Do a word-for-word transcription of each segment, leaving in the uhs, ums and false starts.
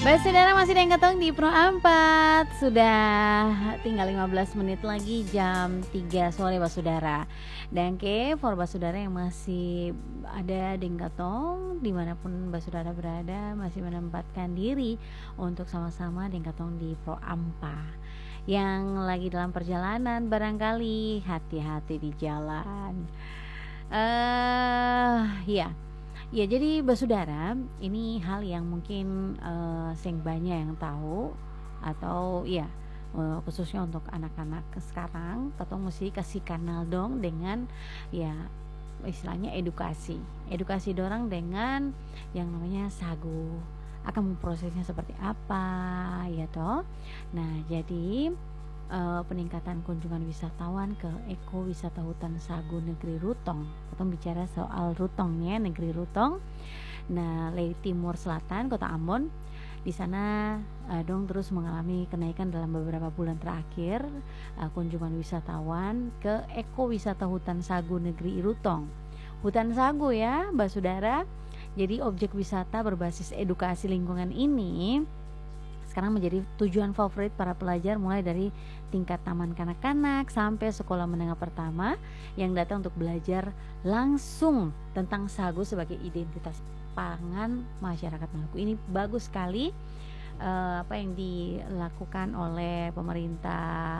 Baik saudara, masih dengan ketong di Pro empat. Sudah tinggal lima belas menit lagi jam tiga sore Basudara. Dan ke for Basudara yang masih ada dengan ketong dimanapun Basudara berada, masih menempatkan diri untuk sama-sama dengan ketong di Pro empat. Yang lagi dalam perjalanan barangkali hati-hati di jalan. Eh uh, ya Ya, jadi Basudara, ini hal yang mungkin uh, sing banyak yang tahu atau ya uh, khususnya untuk anak-anak sekarang, ketong mesti kasih kanal dong dengan ya istilahnya edukasi, edukasi dorang dengan yang namanya sagu, akan memprosesnya seperti apa, ya toh. Nah, jadi Uh, peningkatan kunjungan wisatawan ke ekowisata hutan sagu negeri Rutong. Kita bicara soal Rutongnya, negeri Rutong. Nah, di timur selatan kota Ambon. Di sana uh, dong terus mengalami kenaikan dalam beberapa bulan terakhir uh, kunjungan wisatawan ke ekowisata hutan sagu negeri Rutong. Hutan sagu ya, Basudara. Jadi objek wisata berbasis edukasi lingkungan ini sekarang menjadi tujuan favorit para pelajar mulai dari tingkat taman kanak-kanak sampai sekolah menengah pertama yang datang untuk belajar langsung tentang sagu sebagai identitas pangan masyarakat Maluku. Ini bagus sekali uh, apa yang dilakukan oleh pemerintah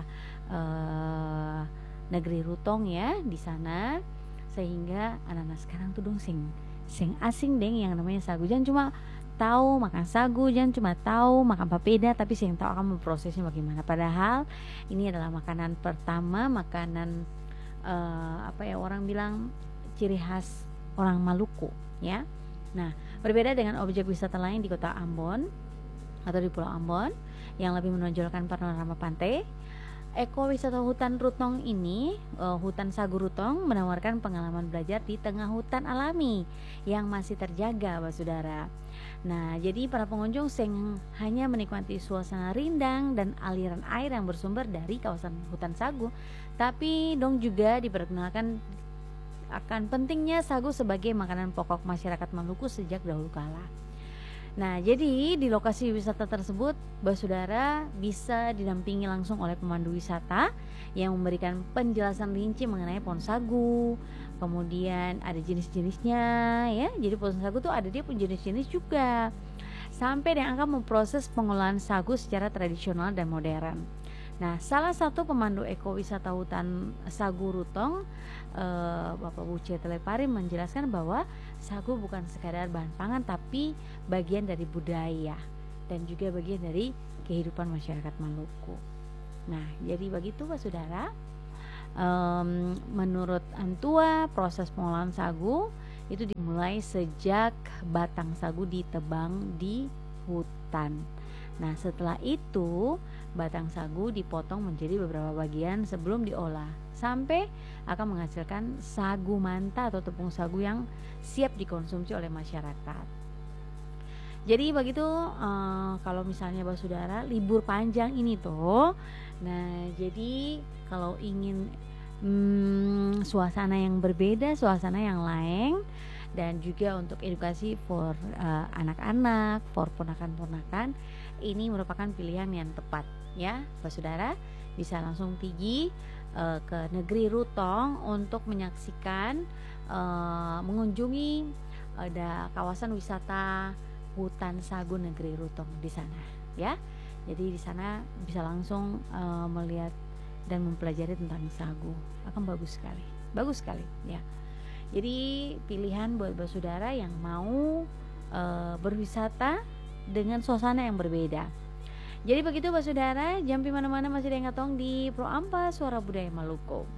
uh, negeri Rutong ya di sana, sehingga anak-anak sekarang tuh dong sing sing asing deng yang namanya sagu. Jangan cuma tahu makan sagu, jangan cuma tahu makan papeda, tapi sih yang tahu akan memprosesnya bagaimana. Padahal ini adalah makanan pertama, makanan uh, apa ya orang bilang ciri khas orang Maluku ya. Nah, berbeda dengan objek wisata lain di kota Ambon atau di Pulau Ambon yang lebih menonjolkan panorama pantai, ekowisata hutan Rutong ini, uh, hutan sagu Rutong menawarkan pengalaman belajar di tengah hutan alami yang masih terjaga, Basudara. Nah, jadi para pengunjung sing hanya menikmati suasana rindang dan aliran air yang bersumber dari kawasan hutan sagu, tapi dong juga diperkenalkan akan pentingnya sagu sebagai makanan pokok masyarakat Maluku sejak dahulu kala. Nah, jadi di lokasi wisata tersebut, Basudara bisa didampingi langsung oleh pemandu wisata yang memberikan penjelasan rinci mengenai pohon sagu. Kemudian ada jenis-jenisnya ya. Jadi pohon sagu tuh ada dia pun jenis-jenis juga. Sampai yang akan memproses pengolahan sagu secara tradisional dan modern. Nah, salah satu pemandu ekowisata hutan sagu Rutong, eh, Bapak Buce Telepari menjelaskan bahwa sagu bukan sekadar bahan pangan tapi bagian dari budaya dan juga bagian dari kehidupan masyarakat Maluku. Nah, jadi begitu Basudara. Um, menurut Antua, proses pengolahan sagu itu dimulai sejak batang sagu ditebang di hutan. Nah, setelah itu batang sagu dipotong menjadi beberapa bagian sebelum diolah sampai akan menghasilkan sagu manta atau tepung sagu yang siap dikonsumsi oleh masyarakat. Jadi begitu uh, kalau misalnya Basudara libur panjang ini tuh, nah jadi kalau ingin hmm, suasana yang berbeda, suasana yang lain, dan juga untuk edukasi for uh, anak-anak, for ponakan-ponakan, ini merupakan pilihan yang tepat ya, Basudara. Bisa langsung pergi uh, ke negeri Rutong untuk menyaksikan, uh, mengunjungi ada kawasan wisata hutan sagu negeri Rutong di sana ya. Jadi di sana bisa langsung uh, melihat dan mempelajari tentang sagu. Akan bagus sekali. Bagus sekali ya. Jadi pilihan buat Basudara yang mau uh, berwisata dengan suasana yang berbeda. Jadi begitu Basudara, jangan di mana-mana, masih ada yang ngatong di Pro empat Suara Budaya Maluku.